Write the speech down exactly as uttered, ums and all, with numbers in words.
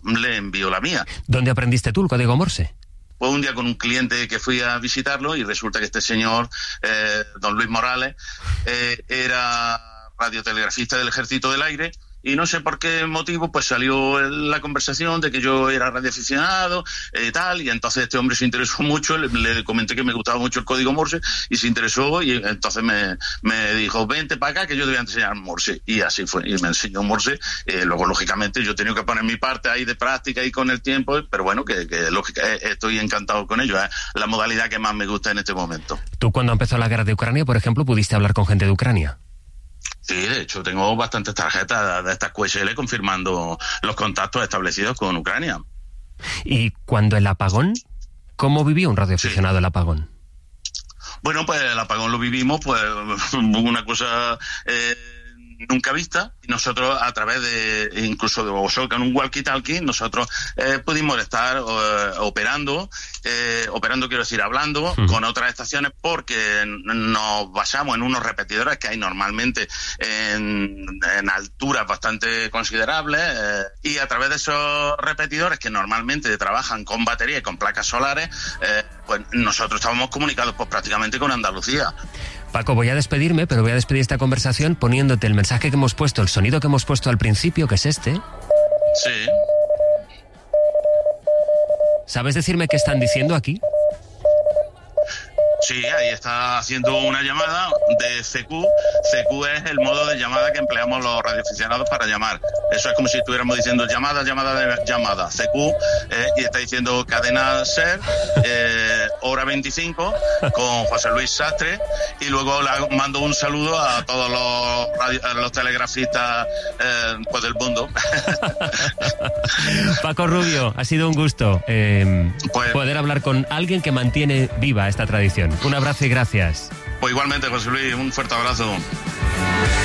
le envío la mía. ¿Dónde aprendiste tú el código Morse? Pues un día con un cliente que fui a visitarlo y resulta que este señor, eh, don Luis Morales, eh, era radiotelegrafista del Ejército del Aire. Y no sé por qué motivo, pues salió la conversación de que yo era radioaficionado y eh, tal, y entonces este hombre se interesó mucho, le, le comenté que me gustaba mucho el código Morse, y se interesó, y entonces me, me dijo, vente para acá que yo te voy a enseñar Morse, y así fue, y me enseñó Morse. Eh, luego, lógicamente, yo he tenido que poner mi parte ahí de práctica y con el tiempo, pero bueno, que, que lógica, estoy encantado con ello, es la modalidad que más me gusta en este momento. ¿Tú cuando empezó la guerra de Ucrania, por ejemplo, pudiste hablar con gente de Ucrania? Sí, de hecho, tengo bastantes tarjetas de estas Q S L confirmando los contactos establecidos con Ucrania. ¿Y cuando el apagón? ¿Cómo vivió un radioaficionado sí. el apagón? Bueno, pues el apagón lo vivimos, pues una cosa eh, nunca vista. Y nosotros, a través de, incluso de vosotros, con un walkie-talkie, nosotros eh, pudimos estar eh, operando, eh, operando quiero decir, hablando uh-huh. con otras estaciones, porque nos basamos en unos repetidores que hay normalmente en, en alturas bastante considerables, eh, y a través de esos repetidores que normalmente trabajan con batería y con placas solares, eh, pues nosotros estábamos comunicados pues prácticamente con Andalucía. Paco, voy a despedirme, pero voy a despedir esta conversación poniéndote el mensaje que hemos puesto, el sonido que hemos puesto al principio, que es este. Sí. ¿Sabes decirme qué están diciendo aquí? Sí, ahí está haciendo una llamada de C Q. C Q es el modo de llamada que empleamos los radioaficionados para llamar. Eso es como si estuviéramos diciendo llamada, llamada, de llamada. C Q, eh, y está diciendo cadena SER, eh, hora veinticinco, con José Luis Sastre, y luego le mando un saludo a todos los, radio, a los telegrafistas eh, pues del mundo. Paco Rubio, ha sido un gusto eh, pues, poder hablar con alguien que mantiene viva esta tradición. Un abrazo y gracias. Pues igualmente, José Luis, un fuerte abrazo.